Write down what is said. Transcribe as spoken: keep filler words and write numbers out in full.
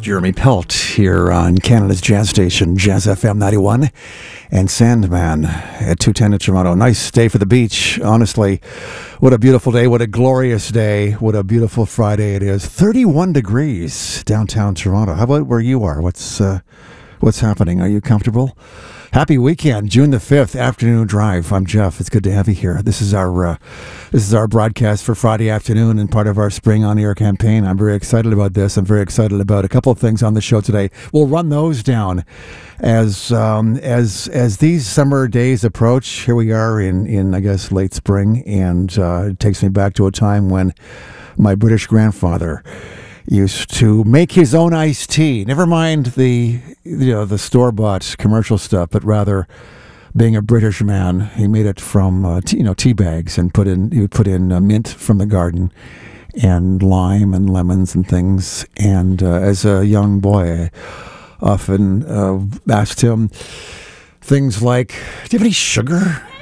Jeremy Pelt here on Canada's Jazz Station, Jazz F M ninety-one, and Sandman at two ten in Toronto. Nice day for the beach, honestly. What a beautiful day, what a glorious day, what a beautiful Friday it is. thirty-one degrees downtown Toronto. How about where you are? What's uh, what's happening? Are you comfortable? Happy weekend, June the fifth, afternoon drive. I'm Jeff. It's good to have you here. This is our uh, this is our broadcast for Friday afternoon and part of our Spring on Air campaign. I'm very excited about this. I'm very excited about a couple of things on the show today. We'll run those down as um, as as these summer days approach. Here we are in, in I guess, late spring, and uh, it takes me back to a time when my British grandfather used to make his own iced tea. Never mind the you know the store-bought commercial stuff, but rather being a British man, he made it from uh, tea, you know tea bags and put in he would put in uh, mint from the garden and lime and lemons and things. And uh, as a young boy, I often uh, asked him things like, "Do you have any sugar?"